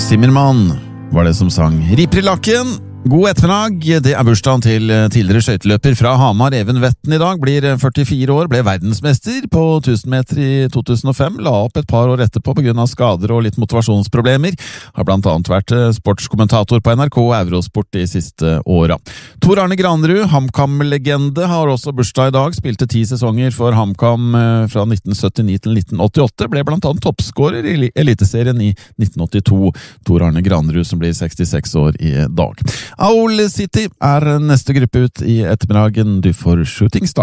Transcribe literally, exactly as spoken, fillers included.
Zimmermann var det som sang Riprilakken. God ettermiddag, det er bursdagen til tidligere skøyteløper fra Hamar, Even Vetten i dag, blir førtifire år, ble verdensmester på tusen meter i to tusen og fem, la opp et par år etterpå på grunn av skader og litt motivasjonsproblemer, har blant annet vært sportskommentator på N R K og Eurosport de siste åra. Tor Arne Granerud, HamKam-legende, har også bursdag i dag, spilte ti sesonger for HamKam fra nitten syttini til nitten åttiåtte, ble blant annet toppskårer i Eliteserien i nitten åttito. Tor Arne Granerud som blir sekstiseks år i dag. Owl City er neste gruppe ut i ettermiddagen. Du får Shooting Star.